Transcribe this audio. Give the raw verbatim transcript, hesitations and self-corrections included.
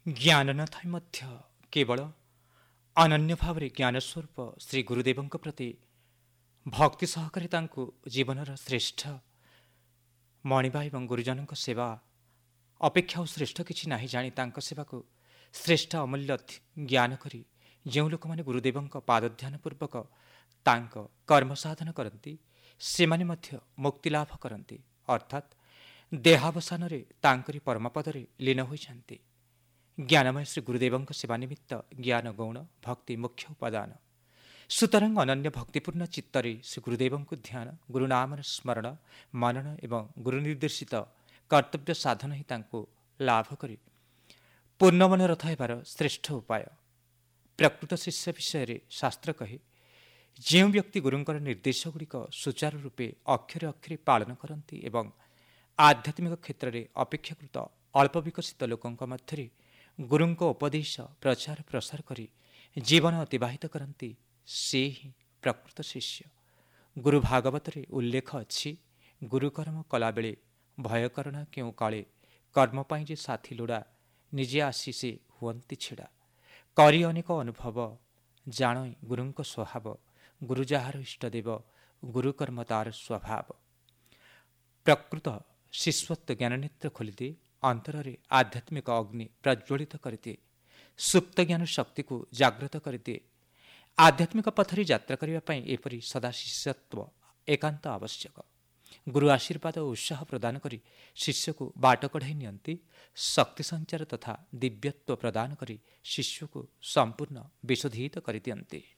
ଜ୍ଞାନ ନଥାଇ ମଧ୍ୟ କେବଳ ଅନନ୍ୟ ଭାବରେ ଜ୍ଞାନ ସ୍ୱରୂପ ଶ୍ରୀ ଗୁରୁଦେବଙ୍କ ପ୍ରତି ଭକ୍ତି ସହକାରେ ତାଙ୍କୁ ଜୀବନର ଶ୍ରେଷ୍ଠ ମଣିବା ଏବଂ ଗୁରୁଜନଙ୍କ ସେବା ଅପେକ୍ଷା ଆଉ ଶ୍ରେଷ୍ଠ କିଛି ନାହିଁ ଜାଣି ତାଙ୍କ ସେବାକୁ ଶ୍ରେଷ୍ଠ ଅମୂଲ୍ୟ ଜ୍ଞାନ କରି ଯେଉଁ ଲୋକମାନେ ଗୁରୁଦେବଙ୍କ ପାଦଧ୍ୟାନ ପୂର୍ବକ ତାଙ୍କ କର୍ମ ସାଧନ କରନ୍ତି ସେମାନେ ମଧ୍ୟ ମୁକ୍ତି ଲାଭ କରନ୍ତି, ଅର୍ଥାତ୍ ଦେହାବସାନରେ ତାଙ୍କରି ପରମପଦରେ ଲୀନ ହୋଇଯାନ୍ତି। ଜ୍ଞାନମୟ ଶ୍ରୀ ଗୁରୁଦେବଙ୍କ ସେବା ନିମିତ୍ତ ଜ୍ଞାନ ଗୌଣ ଭକ୍ତି ମୁଖ୍ୟ ଉପାଦାନ। ସୁତରାଂ ଅନନ୍ୟ ଭକ୍ତିପୂର୍ଣ୍ଣ ଚିତ୍ତରେ ଶ୍ରୀ ଗୁରୁଦେବଙ୍କୁ ଧ୍ୟାନ, ଗୁରୁନାମର ସ୍ମରଣ, ମନନ ଏବଂ ଗୁରୁ ନିର୍ଦ୍ଦେଶିତ କର୍ତ୍ତବ୍ୟ ସାଧନ ହିଁ ତାଙ୍କୁ ଲାଭ କରି ପୂର୍ଣ୍ଣ ମନୋରଥ ହେବାର ଶ୍ରେଷ୍ଠ ଉପାୟ। ପ୍ରକୃତ ଶିଷ୍ୟ ବିଷୟରେ ଶାସ୍ତ୍ର କହେ, ଯେଉଁ ବ୍ୟକ୍ତି ଗୁରୁଙ୍କର ନିର୍ଦ୍ଦେଶ ଗୁଡ଼ିକ ସୁଚାରୁ ରୂପେ ଅକ୍ଷରେ ଅକ୍ଷରେ ପାଳନ କରନ୍ତି ଏବଂ ଆଧ୍ୟାତ୍ମିକ କ୍ଷେତ୍ରରେ ଅପେକ୍ଷାକୃତ ଅଳ୍ପ ବିକଶିତ ଲୋକଙ୍କ ମଧ୍ୟରେ ଗୁରୁଙ୍କ ଉପଦେଶ ପ୍ରଚାର ପ୍ରସାର କରି ଜୀବନ ଅତିବାହିତ କରନ୍ତି, ସେ ହିଁ ପ୍ରକୃତ ଶିଷ୍ୟ। ଗୁରୁ ଭାଗବତରେ ଉଲ୍ଲେଖ ଅଛି, ଗୁରୁକର୍ମ କଲାବେଳେ ଭୟ କରଣା କେଉଁ କାଳେ, କର୍ମ ପାଇଁ ଯେ ସାଥୀ ଲୋଡ଼ା, ନିଜେ ଆସି ସେ ହୁଅନ୍ତି ଛିଡ଼ା। କରି ଅନେକ ଅନୁଭବ, ଜାଣ ଗୁରୁଙ୍କ ସ୍ୱଭାବ, ଗୁରୁ ଯାହାର ଇଷ୍ଟଦେବ, ଗୁରୁକର୍ମ ତାର ସ୍ୱଭାବ। ପ୍ରକୃତ ଶିଷ୍ୟତ୍ୱ ଜ୍ଞାନନେତ୍ର ଖୋଲିଦିଏ, ଅନ୍ତରରେ ଆଧ୍ୟାତ୍ମିକ ଅଗ୍ନି ପ୍ରଜ୍ୱଳିତ କରିଦିଏ, ସୁପ୍ତ ଜ୍ଞାନ ଶକ୍ତିକୁ ଜାଗ୍ରତ କରିଦିଏ। ଆଧ୍ୟାତ୍ମିକ ପଥରେ ଯାତ୍ରା କରିବା ପାଇଁ ଏପରି ସଦା ଶିଷ୍ୟତ୍ୱ ଏକାନ୍ତ ଆବଶ୍ୟକ। ଗୁରୁ ଆଶୀର୍ବାଦ ଓ ଉତ୍ସାହ ପ୍ରଦାନ କରି ଶିଷ୍ୟକୁ ବାଟ କଢ଼ାଇ ନିଅନ୍ତି, ଶକ୍ତି ସଞ୍ଚାର ତଥା ଦିବ୍ୟତ୍ୱ ପ୍ରଦାନ କରି ଶିଷ୍ୟକୁ ସମ୍ପୂର୍ଣ୍ଣ ବିଶୋଧିତ କରିଦିଅନ୍ତି।